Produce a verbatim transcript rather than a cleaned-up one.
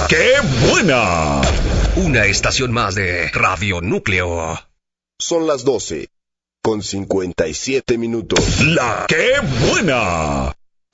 La que buena. Una estación más de Radio Núcleo. Son las doce, con cincuenta y siete minutos. La que buena.